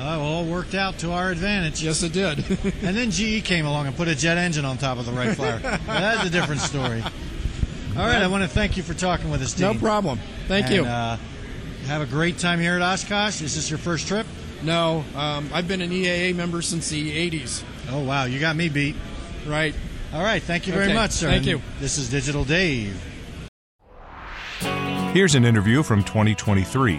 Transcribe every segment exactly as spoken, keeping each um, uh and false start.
Uh, all worked out to our advantage. Yes, it did. And then G E came along and put a jet engine on top of the Wright Flyer. Well, that's a different story. All right, I want to thank you for talking with us, Dean. No problem. Thank and, you. Uh, have a great time here at Oshkosh. Is this your first trip? No, um, I've been an E A A member since the eighties. Oh, wow, you got me beat. Right. All right, thank you very okay. much, sir. Thank and you. This is Digital Dave. Here's an interview from twenty twenty-three.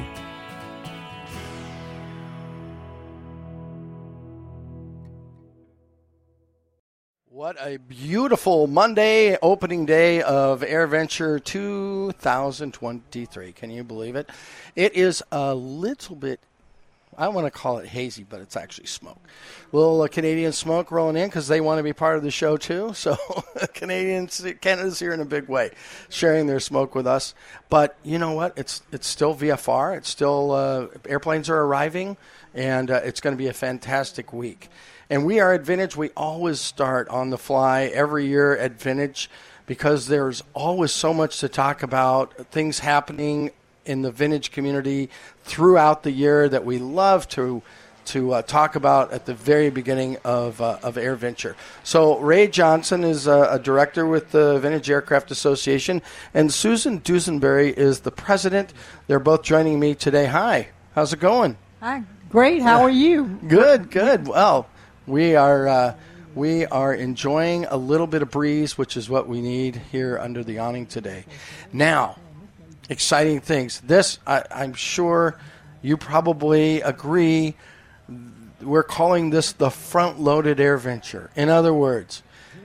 What a beautiful Monday, opening day of AirVenture two thousand twenty-three. Can you believe it? It is a little bit, I don't want to call it hazy, but it's actually smoke. A little uh, Canadian smoke rolling in because they want to be part of the show too. So Canadians, Canada's here in a big way, sharing their smoke with us. But you know what? It's it's still V F R. It's still, uh, airplanes are arriving, and uh, it's going to be a fantastic week. And we are at Vintage. We always start on the fly every year at Vintage because there's always so much to talk about, things happening in the vintage community throughout the year that we love to to uh, talk about at the very beginning of uh, of AirVenture. So Ray Johnson is a, a director with the Vintage Aircraft Association, and Susan Dusenberry is the president. They're both joining me today. Hi, how's it going? Hi, great. How are you? Good, good. Well, we are uh, we are enjoying a little bit of breeze, which is what we need here under the awning today. Now, exciting things. This, I, I'm sure you probably agree, we're calling this the front-loaded AirVenture. In other words,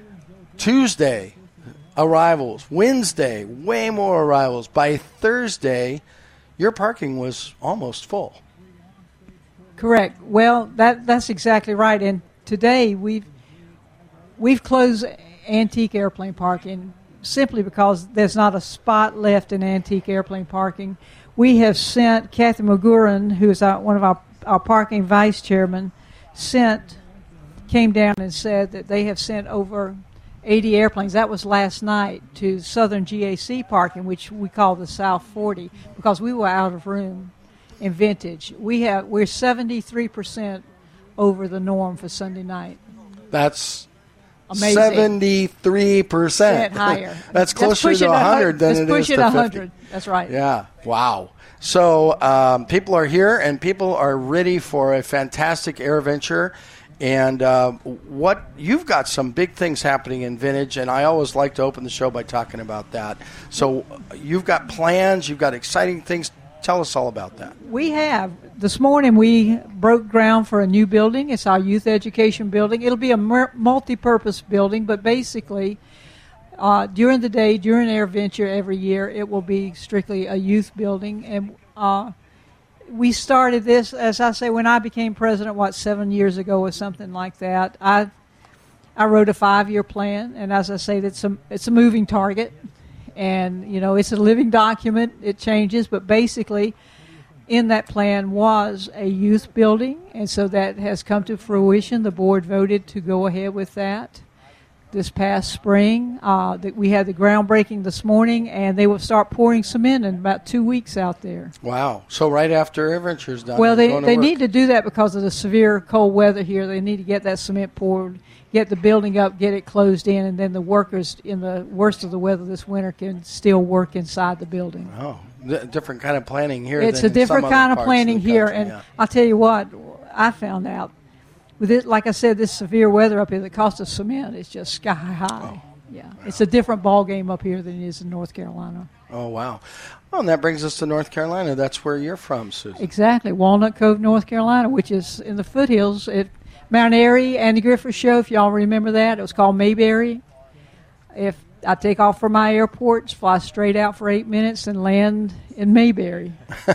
Tuesday, arrivals. Wednesday, way more arrivals. By Thursday, your parking was almost full. Correct. Well, that that's exactly right. And today we've we've closed antique airplane parking simply because there's not a spot left in antique airplane parking. We have sent Kathy McGuran, who is our, one of our, our parking vice chairman, sent came down and said that they have sent over eighty airplanes. That was last night to Southern G A C parking, which we call the South forty, because we were out of room in Vintage. We have we're seventy-three percent over the norm for Sunday night. That's amazing. seventy-three percent higher. That's closer That's to one hundred than it is to one fifty. hundred. That's right. Yeah. Wow. So um, people are here, and people are ready for a fantastic AirVenture. And uh, what you've got some big things happening in Vintage, and I always like to open the show by talking about that. So you've got plans, you've got exciting things. Tell us all about that. We have. This morning we broke ground for a new building. It's our youth education building. It'll be a mer- multi-purpose building, but basically uh, during the day, during AirVenture every year, it will be strictly a youth building. And uh, we started this, as I say, when I became president, what, seven years ago or something like that. I I wrote a five-year plan, and as I say, it's a, it's a moving target. And, you know, it's a living document. It changes. But basically, in that plan was a youth building. And so that has come to fruition. The board voted to go ahead with that this past spring. Uh, that we had the groundbreaking this morning, and they will start pouring cement in about two weeks out there. Wow. So right after AirVenture's done. Well, they, going to they work. need to do that because of the severe cold weather here. They need to get that cement poured, get the building up, get it closed in, and then the workers in the worst of the weather this winter can still work inside the building. Oh, d- different kind of planning here. It's than a different in some kind other of parts planning of the here, country, and yeah. I'll tell you what, I found out with it, like I said, this severe weather up here, the cost of cement is just sky high. Oh. Yeah, wow. It's a different ball game up here than it is in North Carolina. Oh, wow. Well, and that brings us to North Carolina. That's where you're from, Susan. Exactly, Walnut Cove, North Carolina, which is in the foothills at Mount Airy. Andy Griffith Show, if y'all remember that, it was called Mayberry. If I take off from my airport, fly straight out for eight minutes, and land in Mayberry.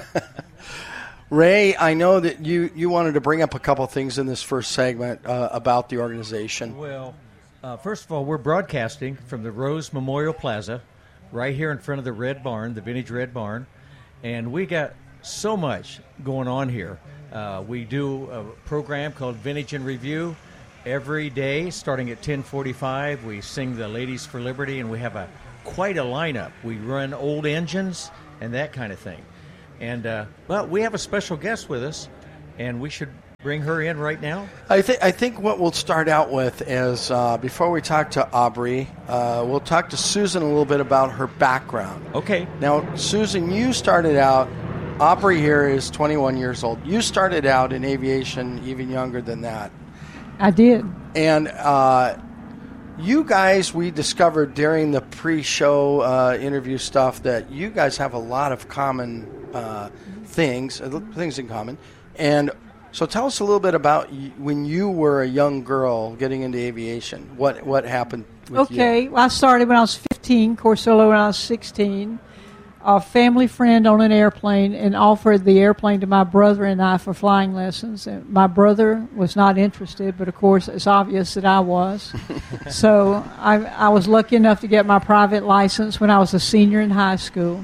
Ray, I know that you, you wanted to bring up a couple things in this first segment uh, about the organization. Well, uh, first of all, we're broadcasting from the Rose Memorial Plaza, right here in front of the Red Barn, the Vintage Red Barn, and we got so much going on here. Uh, we do a program called Vintage in Review every day, starting at ten forty-five. We sing the Ladies for Liberty, and we have a quite a lineup. We run old engines and that kind of thing. And uh, but we have a special guest with us, and we should bring her in right now? I think I think what we'll start out with is uh, before we talk to Aubrey, uh, we'll talk to Susan a little bit about her background. Okay. Now, Susan, you started out. Aubrey here is twenty-one years old. You started out in aviation even younger than that. I did. And uh, you guys, we discovered during the pre-show uh, interview stuff that you guys have a lot of common uh, things, uh, things in common. And so tell us a little bit about y- when you were a young girl getting into aviation. What what happened with you? Okay, well, I started when I was fifteen, Corsola when I was sixteen. A family friend on an airplane and offered the airplane to my brother and I for flying lessons. And my brother was not interested, but of course it's obvious that I was. So I, I was lucky enough to get my private license when I was a senior in high school.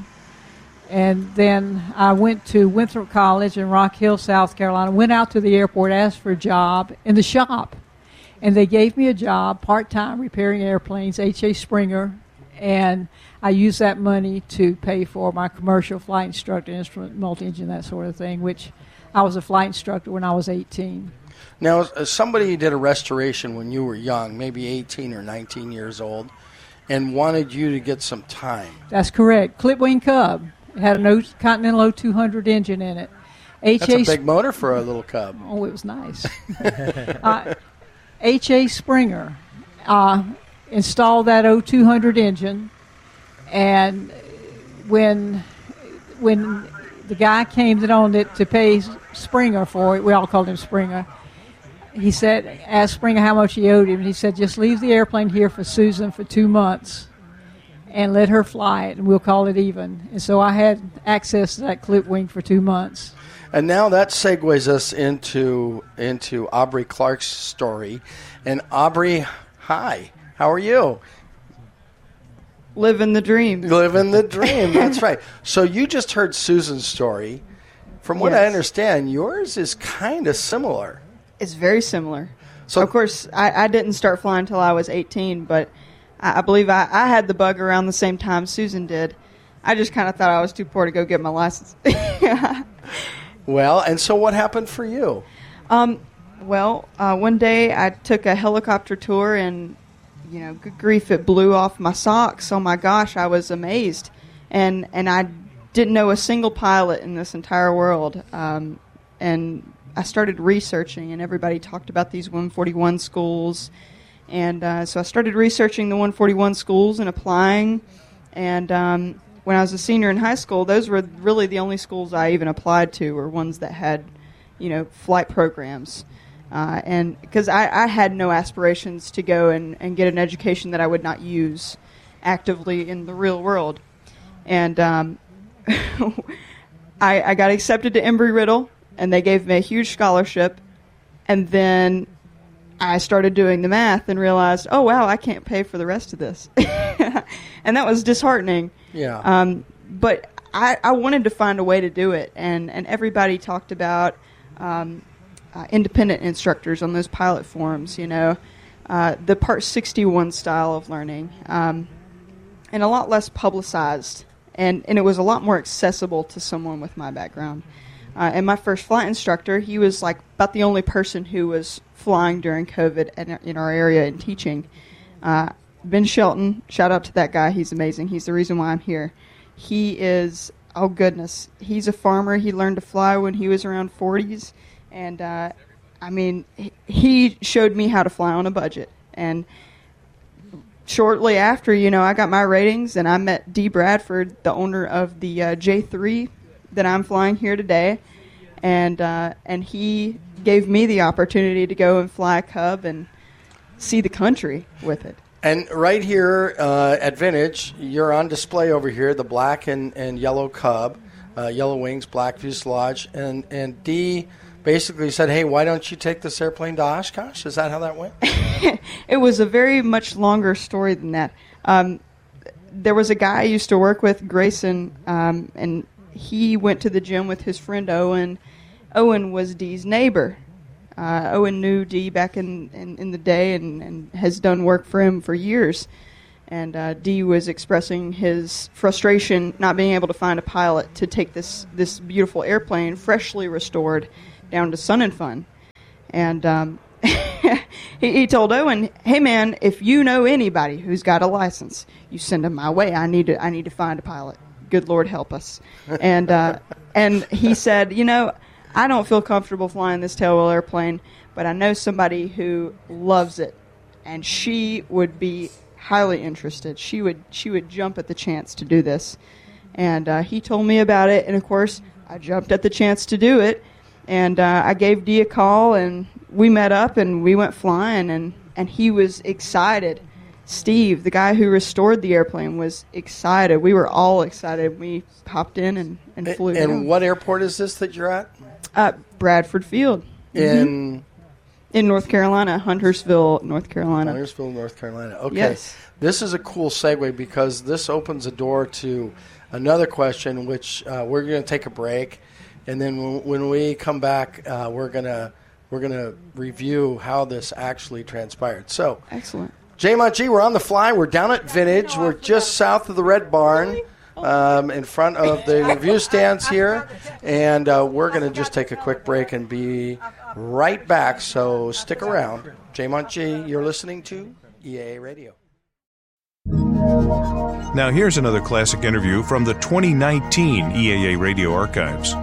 And then I went to Winthrop College in Rock Hill, South Carolina, went out to the airport, asked for a job in the shop. And they gave me a job, part-time, repairing airplanes, H A Springer, and I used that money to pay for my commercial flight instructor, instrument, multi-engine, that sort of thing, which I was a flight instructor when I was eighteen. Now, uh, somebody did a restoration when you were young, maybe eighteen or nineteen years old, and wanted you to get some time. That's correct. Clipwing Cub. It had an o- Continental O two hundred engine in it. H A That's a big motor for a little Cub. Oh, it was nice. uh, H A Springer uh, installed that O two hundred engine, and when when the guy came that owned it to pay Springer for it, we all called him Springer, he said, asked Springer how much he owed him, and he said, just leave the airplane here for Susan for two months and let her fly it, and we'll call it even. And so I had access to that clip wing for two months. And now that segues us into into Aubrey Clark's story. And Aubrey, hi, how are you? Living the dream. Living the dream, that's right. So you just heard Susan's story. From what I Yes. understand, yours is kind of similar. It's very similar. So- So, of course, I, I didn't start flying until I was eighteen, but I, I believe I, I had the bug around the same time Susan did. I just kind of thought I was too poor to go get my license. Well, and so what happened for you? Um, well, uh, one day I took a helicopter tour, and, you know, good grief, it blew off my socks. Oh, my gosh, I was amazed. And, and I didn't know a single pilot in this entire world. Um, and I started researching, and everybody talked about these one forty-one schools. And uh, so I started researching the one forty-one schools and applying. And um, when I was a senior in high school, those were really the only schools I even applied to, were ones that had, you know, flight programs. Uh, and because I, I had no aspirations to go and, and get an education that I would not use actively in the real world. And um, I, I got accepted to Embry-Riddle, and they gave me a huge scholarship. And then I started doing the math and realized, oh, wow, I can't pay for the rest of this. And that was disheartening. Yeah. Um, but I, I wanted to find a way to do it. And, and everybody talked about um, uh, independent instructors on those pilot forums, you know, uh, the Part sixty-one style of learning, um, and a lot less publicized. And, and it was a lot more accessible to someone with my background. Uh, and my first flight instructor, he was like about the only person who was flying during COVID in our, in our area and teaching. Uh, Ben Shelton, shout out to that guy. He's amazing. He's the reason why I'm here. He is, oh goodness, he's a farmer. He learned to fly when he was around forties. And, uh, I mean, he, he showed me how to fly on a budget. And shortly after, you know, I got my ratings, and I met Dee Bradford, the owner of the uh, J three that I'm flying here today. And uh, and he gave me the opportunity to go and fly a Cub and see the country with it. And right here uh, at Vintage, you're on display over here, the black and, and yellow Cub, uh, yellow wings, black fuselage. And, and Dee basically said, hey, why don't you take this airplane to Oshkosh? Is that how that went? It was a very much longer story than that. Um, there was a guy I used to work with, Grayson, um, and he went to the gym with his friend Owen. Owen was Dee's neighbor. Uh, Owen knew Dee back in, in, in the day and, and has done work for him for years. And uh, Dee was expressing his frustration not being able to find a pilot to take this, this beautiful airplane, freshly restored, down to Sun and Fun. And um, he, he told Owen, "Hey man, if you know anybody who's got a license, you send them my way. I need to I need to find a pilot. Good Lord help us." And uh, and he said, "You know, I don't feel comfortable flying this tailwheel airplane, but I know somebody who loves it, and she would be highly interested. She would she would jump at the chance to do this." And uh, he told me about it, and of course, I jumped at the chance to do it. And uh, I gave Dee a call, and we met up, and we went flying, and, and he was excited. Steve, the guy who restored the airplane, was excited. We were all excited. We hopped in and, and flew. And down. what airport is this that you're at? Uh, Bradford Field. In Mm-hmm. In North Carolina, Huntersville, North Carolina. Huntersville, North Carolina. Okay. Yes. This is a cool segue because this opens a door to another question, which uh, we're going to take a break, and then when, when we come back, uh, we're gonna we're gonna review how this actually transpired. So, Excellent. J-Mont G, we're on the fly. We're down at Vintage. We're just south of the Red Barn, um, in front of the review stands here, and uh, we're going to just take a quick break and be right back. So stick around. J-Mont G, you're listening to E A A Radio. Now here's another classic interview from the twenty nineteen E A A Radio archives.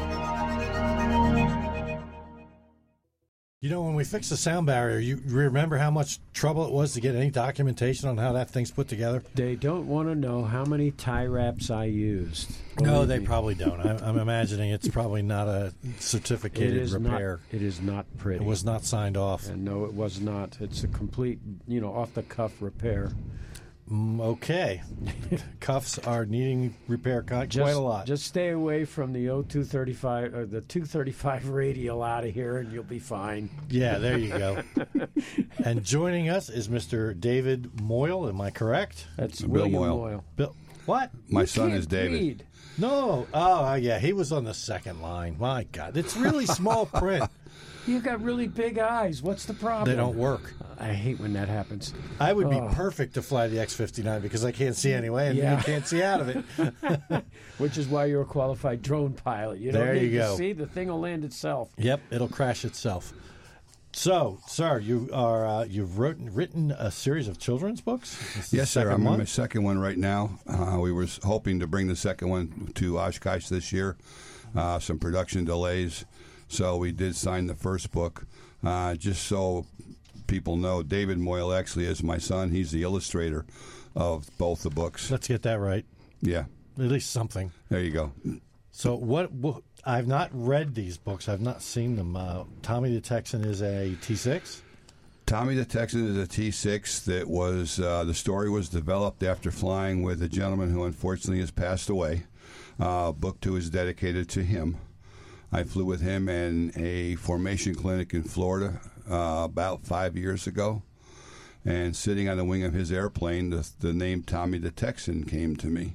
You know, when we fixed the sound barrier, you remember how much trouble it was to get any documentation on how that thing's put together? They don't want to know how many tie wraps I used. No, they probably don't. I'm, I'm imagining it's probably not a certificated it is repair. Not, it is not pretty. It was not signed off. And no, it was not. It's a complete, you know, off-the-cuff repair. Mm, okay. Cuffs are needing repair quite Just, a lot. Just stay away from the O two thirty-five or the two thirty-five radial out of here, and you'll be fine. Yeah, there you go. And joining us is Mister David Moyle. Am I correct? That's Bill William Moyle. Moyle. Bill. What? My You son can't is David. read. No. Oh, uh, yeah. He was on the second line. My God. It's really small print. You've got really big eyes. What's the problem? They don't work. I hate when that happens. I would be Oh. perfect to fly the X fifty-nine because I can't see anyway and Yeah. you can't see out of it. Which is why you're a qualified drone pilot. You don't There need you to go. see. The thing will land itself. Yep, it'll crash itself. So, sir, you are uh, you've written, written a series of children's books? This is Yes, the sir. second I'm one? on my second one right now. Uh, we were hoping to bring the second one to Oshkosh this year. Uh, some production delays. So we did sign the first book. Uh, just so people know, David Moyle actually is my son. He's the illustrator of both the books. Let's get that right. Yeah, At least something. there you go. So, what, what I've not read these books. I've not seen them. Uh, Tommy the Texan is a T six? Tommy the Texan is a T six that was, uh, the story was developed after flying with a gentleman who unfortunately has passed away. Uh, book two is dedicated to him. I flew with him in a formation clinic in Florida uh, about five years ago. And sitting on the wing of his airplane, the, the name Tommy the Texan came to me.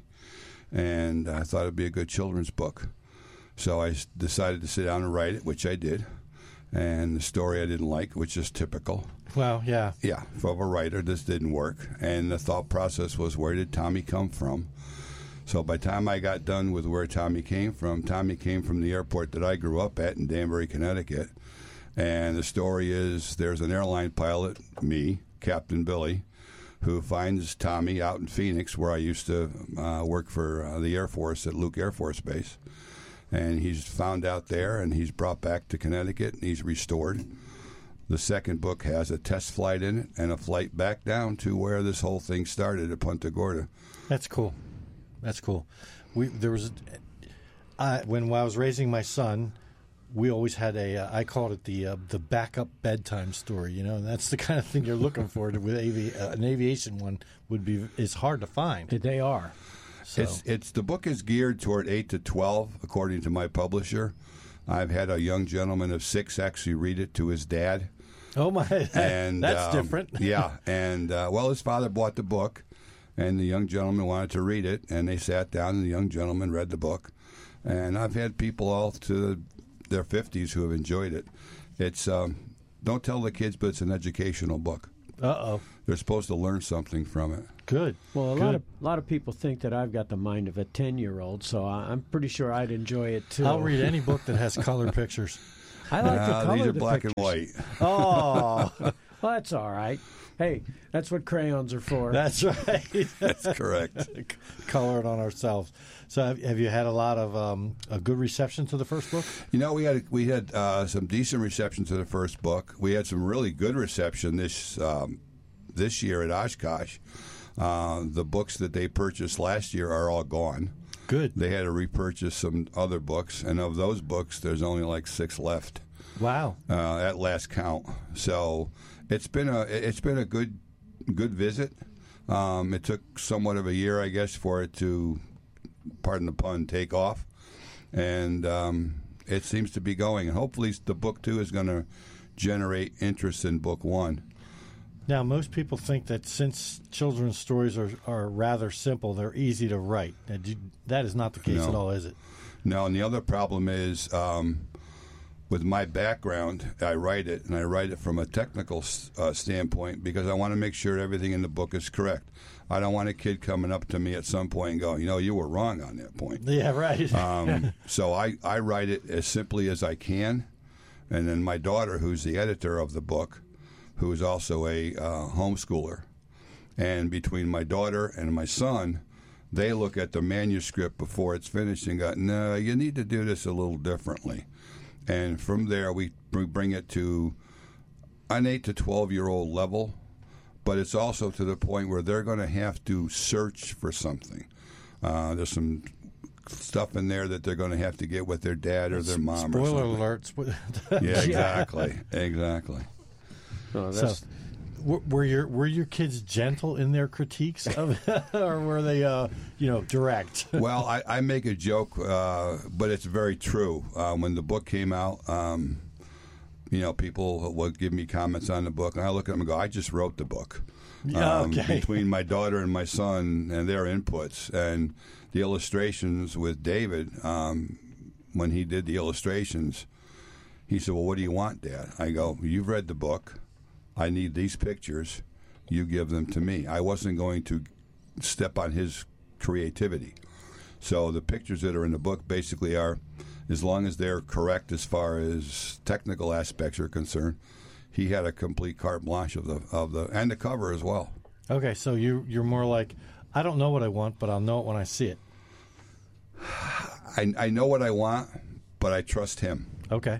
And I thought it would be a good children's book. So I s- decided to sit down and write it, which I did. And the story I didn't like, which is typical. Well, yeah. Yeah, for a writer, this didn't work. And the thought process was, where did Tommy come from? So by the time I got done with where Tommy came from, Tommy came from the airport that I grew up at in Danbury, Connecticut. And the story is there's an airline pilot, me, Captain Billy, who finds Tommy out in Phoenix, where I used to uh, work for uh, the Air Force at Luke Air Force Base. And he's found out there, and he's brought back to Connecticut, and he's restored. The second book has a test flight in it and a flight back down to where this whole thing started at Punta Gorda. That's cool. That's cool. We there was, I when I was raising my son, we always had a. Uh, I called it the uh, the backup bedtime story. You know, and that's the kind of thing you're looking for with avi- uh, an aviation one would be. Is hard to find. They are. So. It's it's the book is geared toward eight to twelve, according to my publisher. I've had a young gentleman of six actually read it to his dad. Oh my, And that's um, different. Yeah, and uh, well, his father bought the book, and the young gentleman wanted to read it, and they sat down, and the young gentleman read the book. And I've had people all to their fifties who have enjoyed it. It's um, don't tell the kids, but it's an educational book. Uh oh. They're supposed to learn something from it. Good. Well, a Good. lot of a lot of people think that I've got the mind of a ten-year-old, so I, I'm pretty sure I'd enjoy it too. I'll read any book that has color pictures. I like No, the color these are of the black pictures. and white. Oh, Well, that's all right. Hey, that's what crayons are for. that's right. That's correct. Color it on ourselves. So, have, have you had a lot of um, a good reception to the first book? You know, we had we had uh, some decent reception to the first book. We had some really good reception this um, this year at Oshkosh. Uh, the books that they purchased last year are all gone. Good. They had to repurchase some other books, and of those books, there's only like six left Wow. uh, at last count. So it's been a it's been a good good visit. Um, it took somewhat of a year, I guess, for it to, pardon the pun, take off, and um, it seems to be going. And hopefully, the book two is going to generate interest in book one. Now, most people think that since children's stories are, are rather simple, they're easy to write. Now, do you- That is not the case No. at all, is it? No, and the other problem is, um, with my background, I write it, and I write it from a technical uh, standpoint because I want to make sure everything in the book is correct. I don't want a kid coming up to me at some point and going, you know, you were wrong on that point. Yeah, right. Um, so I, I write it as simply as I can, and then my daughter, who's the editor of the book, who is also a uh, homeschooler, and between my daughter and my son, they look at the manuscript before it's finished and go, no, you need to do this a little differently. And from there, we we bring it to an eight to twelve-year-old level, but it's also to the point where they're going to have to search for something. Uh, there's some stuff in there that they're going to have to get with their dad or their mom. Spoiler or something. alerts. Yeah, exactly, exactly. Oh, So, that's, w- were your were your kids gentle in their critiques of, or were they, uh, you know, direct? Well, I, I make a joke, uh, but it's very true. Uh, when the book came out, um, you know, people would give me comments on the book, and I look at them and go, "I just wrote the book." Yeah, Um, okay. Between my daughter and my son and their inputs and the illustrations with David, um, when he did the illustrations, he said, "Well, what do you want, Dad?" I go, "You've read the book. I need these pictures. You give them to me." I wasn't going to step on his creativity. So the pictures that are in the book basically are, as long as they're correct as far as technical aspects are concerned, he had a complete carte blanche of the of the and the cover as well. Okay, so you you're more like, I don't know what I want, but I'll know it when I see it. I I know what I want, but I trust him. Okay.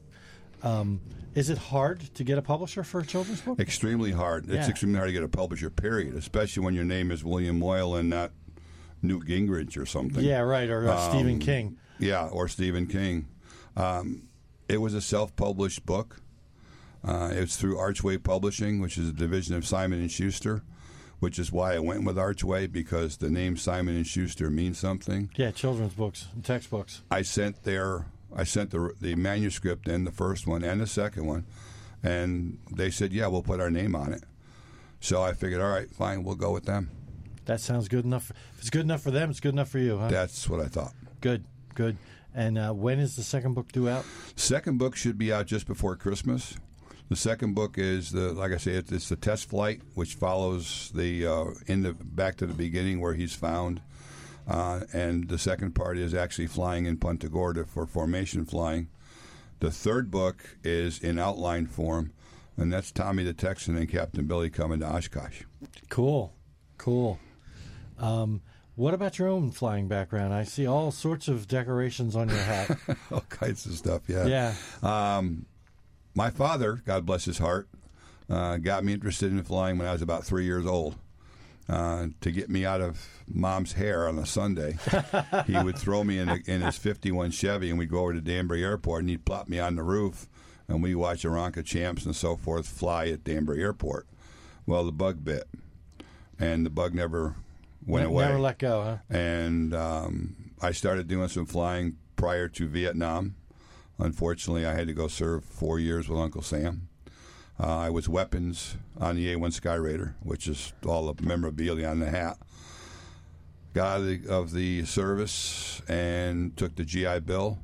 Um, is it hard to get a publisher for a children's book? Extremely hard. It's Yeah. extremely hard to get a publisher, period, especially when your name is William Moyle and not Newt Gingrich or something. Yeah, right, or uh, Um, Stephen King. Yeah, or Stephen King. Um, it was a self-published book. Uh, it was through Archway Publishing, which is a division of Simon and Schuster, which is why I went with Archway, because the name Simon and Schuster means something. Yeah, children's books and textbooks. I sent their I sent the the manuscript in, the first one and the second one, and they said, "Yeah, we'll put our name on it." So I figured, all right, fine, we'll go with them. That sounds good enough. If it's good enough for them, it's good enough for you, huh? That's what I thought. Good, good. And uh, when is the second book due out? Second book should be out just before Christmas. The second book is the, like I say, it's, it's the test flight, which follows the uh, in the back to the beginning where he's found, uh, and the second part is actually flying in Punta Gorda for formation flying. The third book is in outline form, and that's Tommy the Texan and Captain Billy coming to Oshkosh. Cool, cool. Um, what about your own flying background? I see all sorts of decorations on your hat. All kinds of stuff, yeah. Yeah. Um, my father, God bless his heart, uh, got me interested in flying when I was about three years old. Uh, to get me out of Mom's hair on a Sunday, he would throw me in, a, in his fifty-one Chevy, and we'd go over to Danbury Airport, and he'd plop me on the roof, and we'd watch Aranca Champs and so forth fly at Danbury Airport. Well, the bug bit, and the bug never went Ne- away. Never let go, huh? And um, I started doing some flying prior to Vietnam. Unfortunately, I had to go serve four years with Uncle Sam. Uh, I was weapons on the A one Sky Raider, which is all the memorabilia on the hat. Got out of the, of the service and took the G I Bill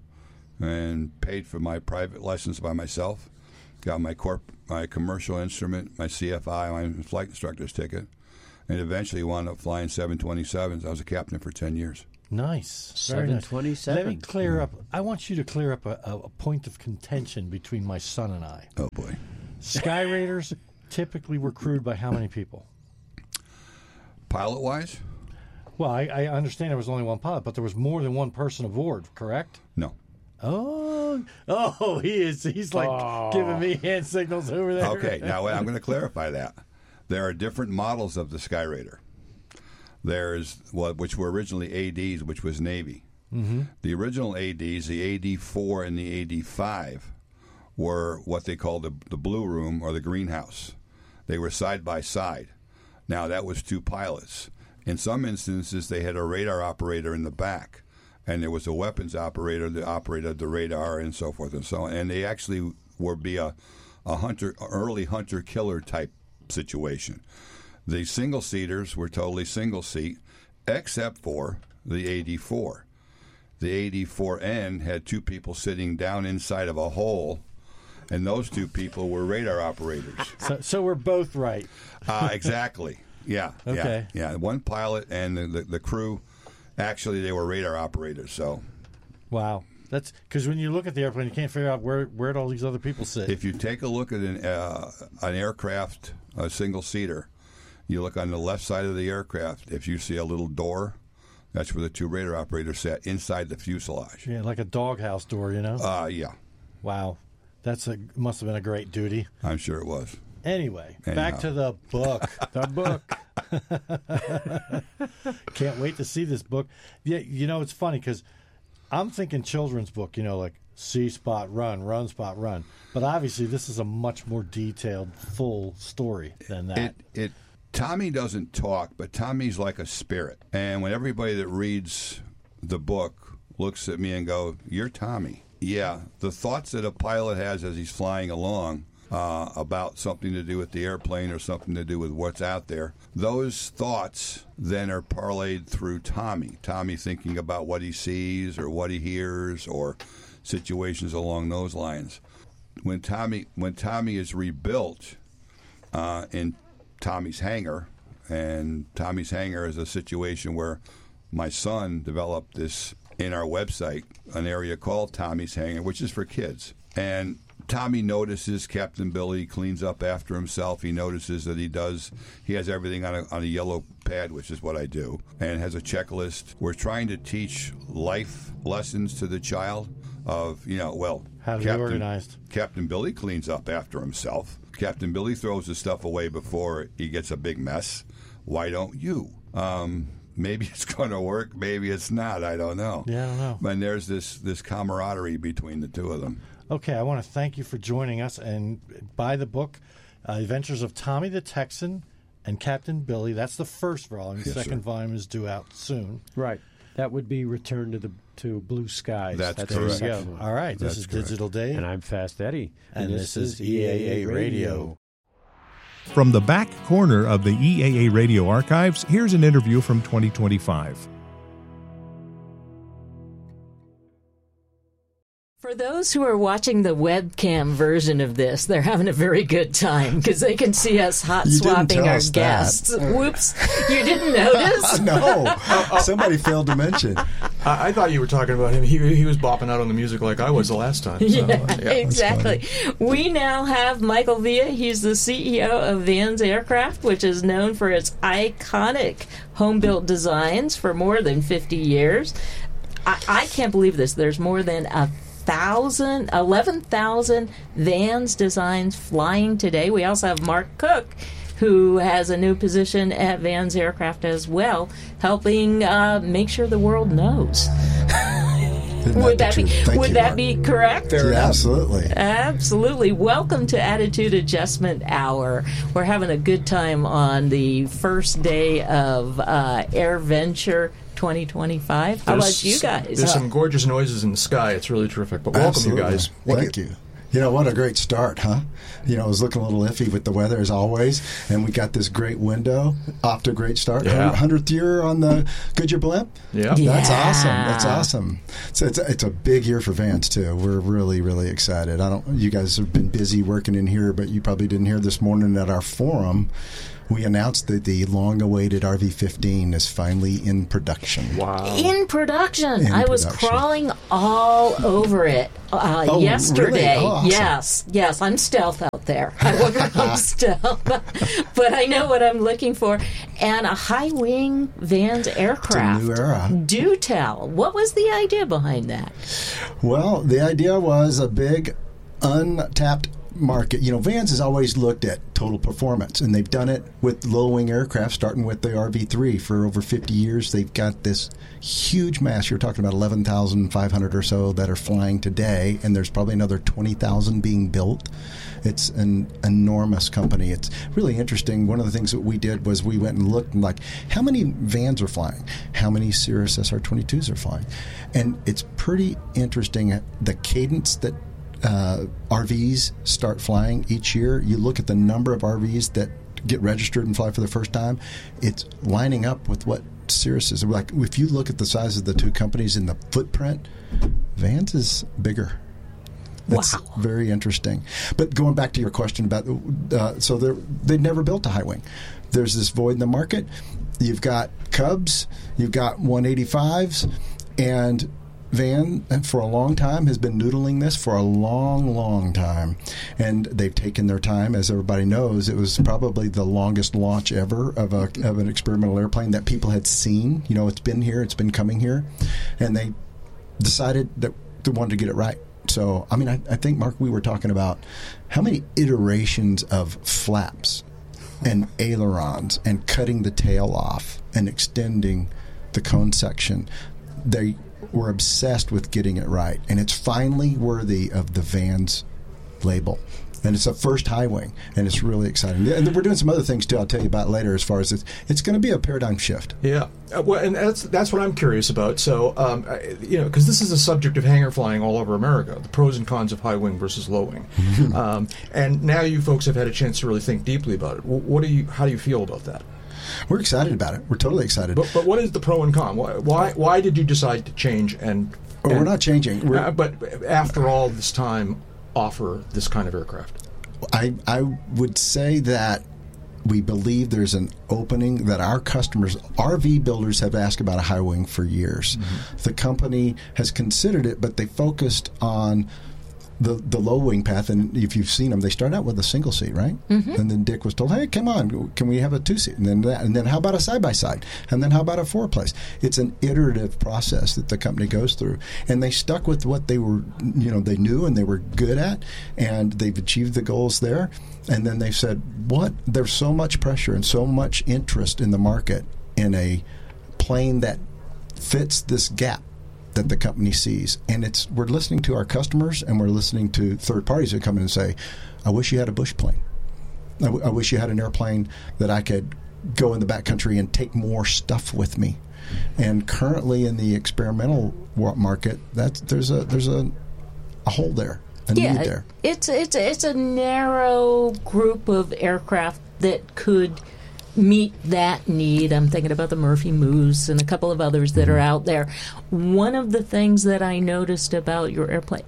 and paid for my private license by myself. Got my corp, my commercial instrument, my C F I, my flight instructor's ticket, and eventually wound up flying seven twenty-sevens. I was a captain for ten years. Nice. Very seven nice. twenty-seven. Let me clear up. I want you to clear up a, a, a point of contention between my son and I. Oh, boy. Sky Raiders typically were crewed by how many people? Pilot-wise? Well, I, I understand there was only one pilot, but there was more than one person aboard, correct? No. Oh, oh, he is. He's like Oh. giving me hand signals over there. Okay, now I'm going to clarify that. There are different models of the Sky Raider. There's what, which were originally A Ds, which was Navy. Mm-hmm. The original A Ds, the A D four and the A D five, were what they called the, the blue room or the greenhouse. They were side by side. Now, that was two pilots. In some instances, they had a radar operator in the back, and there was a weapons operator that operated the radar and so forth and so on. And they actually would be a, a hunter, early hunter-killer type situation. The single-seaters were totally single-seat, except for the A D four. The A D four N had two people sitting down inside of a hole, and those two people were radar operators. So, so we're both right. Uh, exactly. Yeah. Okay. Yeah. yeah. One pilot and the, the, the crew, actually, they were radar operators. So, Wow. That's because when you look at the airplane, you can't figure out where where all these other people sit. if you take a look at an uh, an aircraft, a single seater, you look on the left side of the aircraft. If you see a little door, that's where the two radar operators sat inside the fuselage. Yeah, like a doghouse door, you know. Uh, yeah, Wow, that's a must have been a great duty. I'm sure it was. Anyway, Anyhow. back to the book. The book. Can't wait to see this book. Yeah, you know it's funny because I'm thinking children's book. You know, like see spot run, run spot run. But obviously, this is a much more detailed, full story than that. It it Tommy doesn't talk, but Tommy's like a spirit. And when everybody that reads the book looks at me and go, "You're Tommy." Yeah, the thoughts that a pilot has as he's flying along uh, about something to do with the airplane or something to do with what's out there, those thoughts then are parlayed through Tommy. Tommy thinking about what he sees or what he hears or situations along those lines. When Tommy when Tommy is rebuilt uh, in Tommy's hangar, and Tommy's hangar is a situation where my son developed this in our website, an area called Tommy's Hangar, which is for kids. And Tommy notices Captain Billy cleans up after himself. He notices that he does, he has everything on a, on a yellow pad, which is what I do, and has a checklist. We're trying to teach life lessons to the child of, you know, well, How to be organized. Captain Billy cleans up after himself. Captain Billy throws his stuff away before he gets a big mess. Why don't you? Um, maybe it's going to work. Maybe it's not. I don't know. Yeah, I don't know. And there's this, this camaraderie between the two of them. Okay, I want to thank you for joining us and buy the book, uh, Adventures of Tommy the Texan and Captain Billy. That's the first volume. The Yes, second sir. volume is due out soon. Right. That would be Return to the to Blue Skies. That's the correct. There you second go. one. All right, this That's is correct. Digital Dave. And I'm Fast Eddie. And this is E A A Radio. From the back corner of the E A A Radio archives, here's an interview from twenty twenty-five. For those who are watching the webcam version of this, they're having a very good time because they can see us hot You didn't swapping tell our us that. guests. Whoops, you didn't notice? No, somebody failed to mention. I, I thought you were talking about him. He he was bopping out on the music like I was the last time. So, Yeah, uh, yeah. exactly. We now have Michael Villa. He's the C E O of Vans Aircraft, which is known for its iconic home-built designs for more than fifty years. I, I can't believe this. There's more than a thousand, eleven thousand Vans designs flying today. We also have Mark Cook, who has a new position at Vans Aircraft as well, helping uh, make sure the world knows. Would that be Thank would you, that Mark. be correct? Yeah, absolutely. Absolutely. Welcome to Attitude Adjustment Hour. We're having a good time on the first day of uh, AirVenture twenty twenty-five. How There's about you guys? There's some gorgeous noises in the sky. It's really terrific. But welcome, Absolutely. you guys. Thank you. You know, what a great start, huh? You know, it was looking a little iffy with the weather as always, and we got this great window, off to a great start. Yeah. hundredth year on the Goodyear blimp? Yeah. That's Yeah. awesome. That's awesome. So it's a, it's a big year for Vans, too. We're really, really excited. I don't. You guys have been busy working in here, but you probably didn't hear this morning at our forum, we announced that the long-awaited R V fifteen is finally in production. Wow. In production. In I was production. crawling all over it uh, Oh, yesterday. really? Oh, awesome. Yes, yes. I'm stealth out there. I walk around stealth. But I know what I'm looking for. And a high-wing Vans aircraft. new era. Do tell. What was the idea behind that? Well, the idea was a big, untapped market. You know, Vans has always looked at total performance, and they've done it with low-wing aircraft, starting with the R V three for over fifty years. They've got this huge mass. You're talking about eleven thousand five hundred or so that are flying today, and there's probably another twenty thousand being built. It's an enormous company. It's really interesting. One of the things that we did was we went and looked and like, how many Vans are flying? How many Cirrus S R twenty-twos are flying? And it's pretty interesting, the cadence that Uh, R Vs start flying each year. You look at the number of R Vs that get registered and fly for the first time, it's lining up with what Cirrus is. Like, if you look at the size of the two companies in the footprint, Vans is bigger. That's Wow. very interesting. But going back to your question about, uh, so they're, they've never built a high wing. There's this void in the market. You've got Cubs, you've got one eighty-fives, and Van, for a long time, has been noodling this for a long, long time. And they've taken their time. As everybody knows, it was probably the longest launch ever of, a, of an experimental airplane that people had seen. You know, it's been here, it's been coming here. And they decided that they wanted to get it right. So, I mean, I, I think, Mark, we were talking about how many iterations of flaps and ailerons and cutting the tail off and extending the cone section. They were obsessed with getting it right, and it's finally worthy of the Vans label. And it's a first high wing, and it's really exciting. And we're doing some other things too. I'll tell you about later. As far as it's, it's going to be a paradigm shift. Yeah, uh, well, and that's that's what I'm curious about. So, um, I, you know, because this is a subject of hangar flying all over America, the pros and cons of high wing versus low wing, um, and now you folks have had a chance to really think deeply about it. What do you? How do you feel about that? We're excited about it. We're totally excited. But, but what is the pro and con? Why, why why did you decide to change? And, oh, and we're not changing. We're, uh, but after all this time, offer this kind of aircraft. I I would say that we believe there's an opening that our customers, R V builders, have asked about a high wing for years. Mm-hmm. The company has considered it, but they focused on the the low wing path. And if you've seen them, they start out with a single seat, right? Mm-hmm. And then Dick was told, "Hey, come on, can we have a two seat?" And then that, and then how about a side by side? And then how about a four place? It's an iterative process that the company goes through, and they stuck with what they were, you know, they knew and they were good at, and they've achieved the goals there. And then they said, "What? There's so much pressure and so much interest in the market in a plane that fits this gap that the company sees." And it's we're listening to our customers, and we're listening to third parties that come in and say, "I wish you had a Bush plane. I, w- I wish you had an airplane that I could go in the backcountry and take more stuff with me." And currently in the experimental wa- market, that's there's a there's a, a hole there, a yeah, need there. It's it's it's a narrow group of aircraft that could meet that need. I'm thinking about the Murphy Moose and a couple of others that are out there. One of the things that I noticed about your airplane,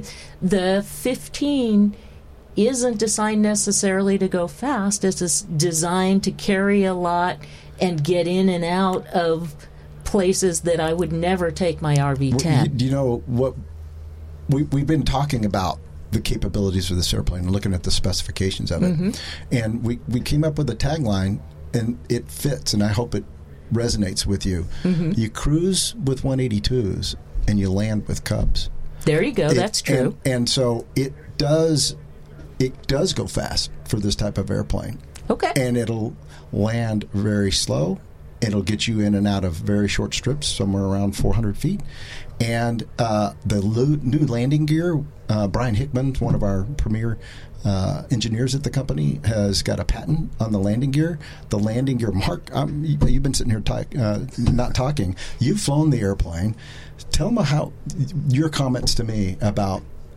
the fifteen isn't designed necessarily to go fast. It's designed to carry a lot and get in and out of places that I would never take my R V ten. Well, you, you know what? We, we've been talking about the capabilities of this airplane and looking at the specifications of it. Mm-hmm. And we, we came up with a tagline, and it fits, and I hope it resonates with you. Mm-hmm. You cruise with one eighty-twos, and you land with Cubs. There you go. It, That's true. And, and so it does it does go fast for this type of airplane. Okay. And it'll land very slow. It'll get you in and out of very short strips, somewhere around four hundred feet. And uh, the lo- new landing gear, uh, Brian Hickman, one of our premier uh, engineers at the company, has got a patent on the landing gear. The landing gear, Mark, um, you, you've been sitting here talk, uh, not talking. You've flown the airplane. Tell me how your comments to me about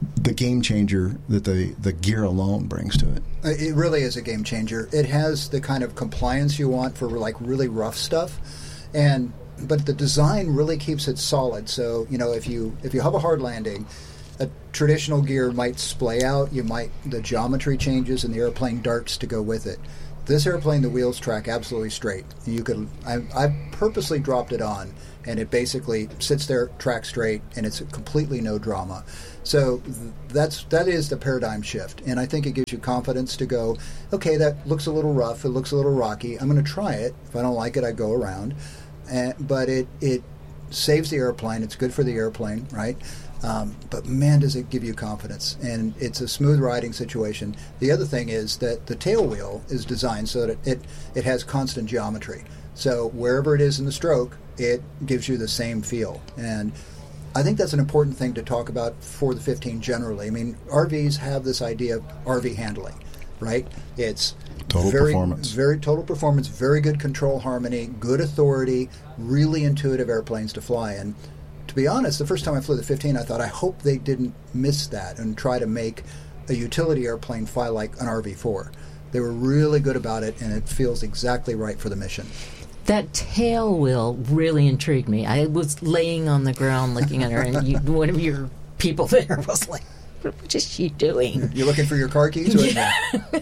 the game changer that the, the gear alone brings to it. It really is a game changer. It has the kind of compliance you want for like really rough stuff, and but the design really keeps it solid. So you know, if you if you have a hard landing, a traditional gear might splay out. You might the geometry changes and the airplane darts to go with it. This airplane, the wheels track absolutely straight. You could I, I purposely dropped it on, and it basically sits there, track straight, and it's completely no drama. So that's that is the paradigm shift, and I think it gives you confidence to go, okay, that looks a little rough, it looks a little rocky. I'm going to try it. If I don't like it, I go around. And, but it it saves the airplane. It's good for the airplane, right? Um, but man, does it give you confidence, and it's a smooth riding situation. The other thing is that the tail wheel is designed so that it it has constant geometry. So wherever it is in the stroke, it gives you the same feel. And I think that's an important thing to talk about for the fifteen generally. I mean, R Vs have this idea of R V handling, right? It's total very, performance. Very total performance, very good control harmony, good authority, really intuitive airplanes to fly in. To be honest, the first time I flew the fifteen, I thought, I hope they didn't miss that and try to make a utility airplane fly like an R V four. They were really good about it, and it feels exactly right for the mission. That tail wheel really intrigued me. I was laying on the ground looking at her, and you, one of your people there was like, what is she doing? You're looking for your car keys? Or yeah.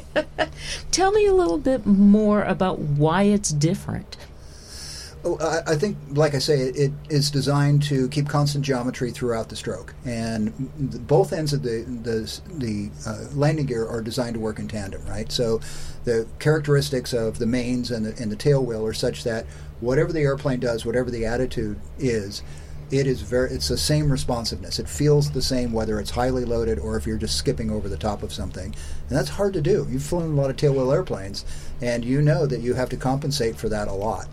Tell me a little bit more about why it's different. Oh, I, I think, like I say, it, it is designed to keep constant geometry throughout the stroke, and the, both ends of the the, the uh, landing gear are designed to work in tandem, right? So the characteristics of the mains and the, and the tail wheel are such that whatever the airplane does, whatever the attitude is, it is very it's the same responsiveness. It feels the same whether it's highly loaded or if you're just skipping over the top of something, and that's hard to do. You've flown a lot of tail wheel airplanes, and you know that you have to compensate for that a lot.